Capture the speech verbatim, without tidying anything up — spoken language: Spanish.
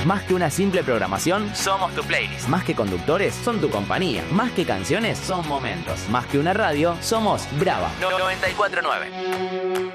Más que una simple programación, somos tu playlist. Más que conductores, son tu compañía. Más que canciones, son momentos. Más que una radio, somos Brava noventa y cuatro punto nueve.